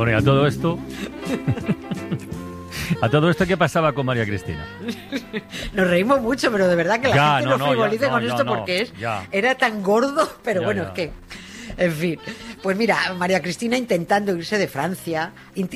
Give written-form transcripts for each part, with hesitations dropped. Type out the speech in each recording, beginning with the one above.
Bueno, y a todo esto... ¿A todo esto qué pasaba con María Cristina? Nos reímos mucho, pero de verdad que la gente no frivolice con esto porque era tan gordo, pero bueno, es que... En fin, pues mira, María Cristina intentando irse a Francia,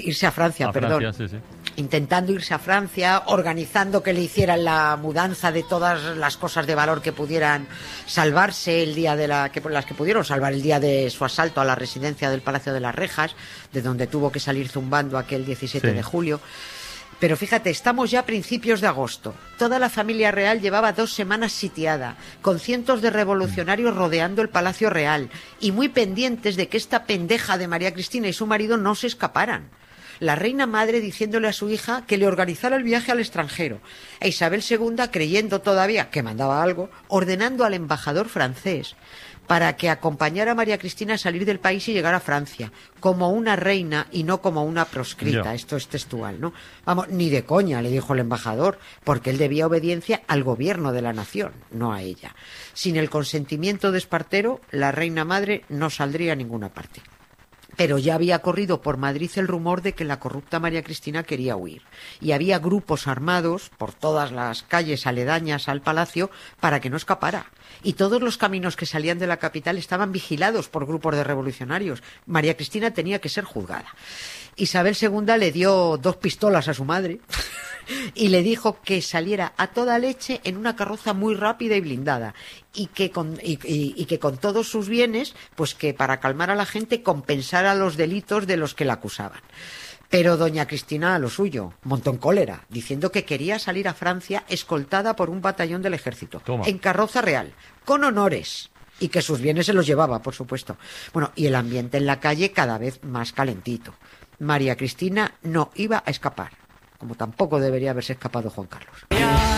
intentando irse a Francia, organizando que le hicieran la mudanza de todas las cosas de valor que pudieran salvarse el día de las que pudieron salvar el día de su asalto a la residencia del Palacio de las Rejas, de donde tuvo que salir zumbando aquel 17 de julio. Pero fíjate, estamos ya a principios de agosto. Toda la familia real llevaba 2 semanas sitiada, con cientos de revolucionarios rodeando el Palacio Real y muy pendientes de que esta pendeja de María Cristina y su marido no se escaparan. La reina madre diciéndole a su hija que le organizara el viaje al extranjero. E Isabel II, creyendo todavía que mandaba algo, ordenando al embajador francés para que acompañara a María Cristina a salir del país y llegar a Francia, como una reina y no como una proscrita. Esto es textual, ¿no? Vamos, ni de coña, le dijo el embajador, porque él debía obediencia al gobierno de la nación, no a ella. Sin el consentimiento de Espartero, la reina madre no saldría a ninguna parte. Pero ya había corrido por Madrid el rumor de que la corrupta María Cristina quería huir. Y había grupos armados por todas las calles aledañas al palacio para que no escapara. Y todos los caminos que salían de la capital estaban vigilados por grupos de revolucionarios. María Cristina tenía que ser juzgada. Isabel II le dio 2 pistolas a su madre y le dijo que saliera a toda leche en una carroza muy rápida y blindada y que con todos sus bienes, pues que para calmar a la gente compensara los delitos de los que la acusaban. Pero doña Cristina a lo suyo, montó en cólera, diciendo que quería salir a Francia escoltada por un batallón del ejército, en carroza real, con honores, y que sus bienes se los llevaba, por supuesto. Bueno, y el ambiente en la calle cada vez más calentito. María Cristina no iba a escapar, como tampoco debería haberse escapado Juan Carlos.